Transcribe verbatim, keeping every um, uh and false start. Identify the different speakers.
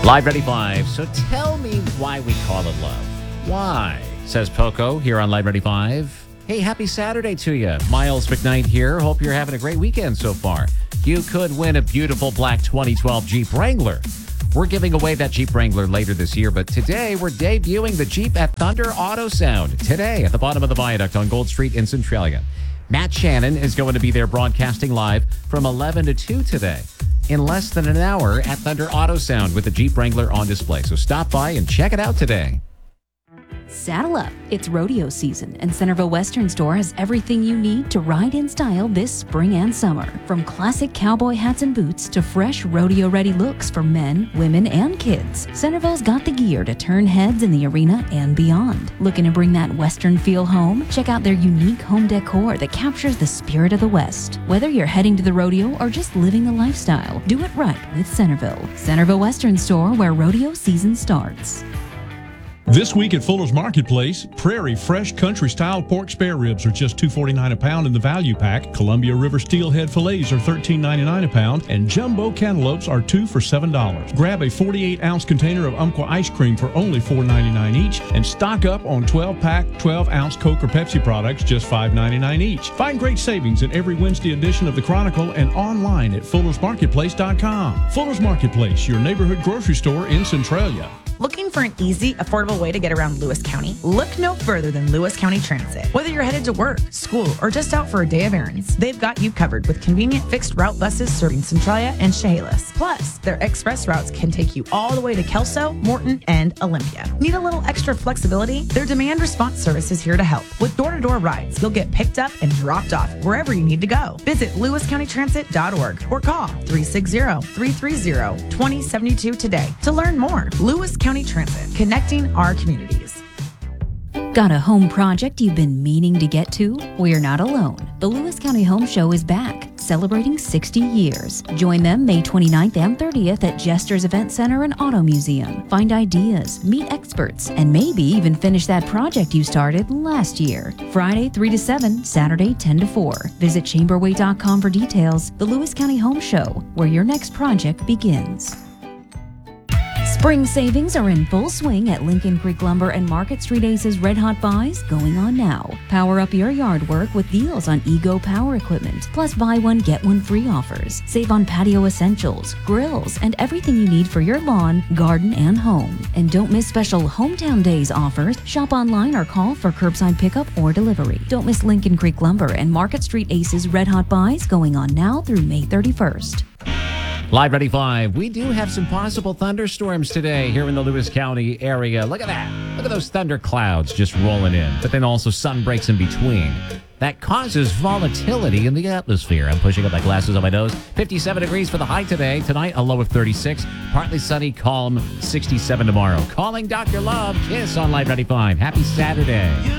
Speaker 1: Live Ready Five. So tell me why we call it love. Why? Says Poco here on Live Ready Five. Hey, happy Saturday to you. Miles McKnight here. Hope you're having a great weekend so far. You could win a beautiful black twenty twelve Jeep Wrangler. We're giving away that Jeep Wrangler later this year, but today we're debuting the Jeep at Thunder Auto Sound. Today at the bottom of the viaduct on Gold Street in Centralia. Matt Shannon is going to be there broadcasting live from eleven to two today. In less than an hour at Thunder Auto Sound with the Jeep Wrangler on display. So stop by and check it out today.
Speaker 2: Saddle up. It's rodeo season, and Centerville Western Store has everything you need to ride in style this spring and summer. From classic cowboy hats and boots to fresh rodeo-ready looks for men, women, and kids, Centerville's got the gear to turn heads in the arena and beyond. Looking to bring that Western feel home? Check out their unique home decor that captures the spirit of the West. Whether you're heading to the rodeo or just living the lifestyle, do it right with Centerville. Centerville Western Store, where rodeo season starts.
Speaker 3: This week at Fuller's Marketplace, Prairie Fresh Country Style Pork Spare Ribs are just two forty-nine a pound in the value pack. Columbia River Steelhead Fillets are thirteen ninety-nine a pound, and Jumbo Cantaloupes are two for seven dollars. Grab a forty-eight ounce container of Umpqua ice cream for only four ninety-nine each, and stock up on twelve pack, twelve ounce Coke or Pepsi products, just five ninety-nine each. Find great savings in every Wednesday edition of the Chronicle and online at fullers marketplace dot com. Fuller's Marketplace, your neighborhood grocery store in Centralia.
Speaker 4: Looking for an easy, affordable way to get around Lewis County? Look no further than Lewis County Transit. Whether you're headed to work, school, or just out for a day of errands, they've got you covered with convenient fixed route buses serving Centralia and Chehalis. Plus, their express routes can take you all the way to Kelso, Morton, and Olympia. Need a little extra flexibility? Their demand response service is here to help. With door-to-door rides, you'll get picked up and dropped off wherever you need to go. Visit lewis county transit dot org or call three six zero, three three zero, two zero seven two today to learn more. Lewis County Transit, connecting our communities.
Speaker 2: Got a home project you've been meaning to get to? Well, you're not alone. The Lewis County Home Show is back, celebrating sixty years. Join them May twenty-ninth and thirtieth at Jester's Event Center and Auto Museum. Find ideas, meet experts, and maybe even finish that project you started last year. Friday three to seven, Saturday ten to four. Visit chamberway dot com for details. The Lewis County Home Show, where your next project begins. Spring savings are in full swing at Lincoln Creek Lumber and Market Street Aces Red Hot Buys going on now. Power up your yard work with deals on Ego Power Equipment, plus buy one, get one free offers. Save on patio essentials, grills, and everything you need for your lawn, garden, and home. And don't miss special Hometown Days offers. Shop online or call for curbside pickup or delivery. Don't miss Lincoln Creek Lumber and Market Street Aces Red Hot Buys going on now through May thirty-first.
Speaker 1: Live Ready Five. We do have some possible thunderstorms today here in the Lewis County area. Look at that. Look at those thunder clouds just rolling in. But then also sun breaks in between. That causes volatility in the atmosphere. I'm pushing up my glasses on my nose. fifty-seven degrees for the high today. Tonight, a low of thirty-six. Partly sunny, calm, sixty-seven tomorrow. Calling Doctor Love. Kiss on Live Ready Five. Happy Saturday.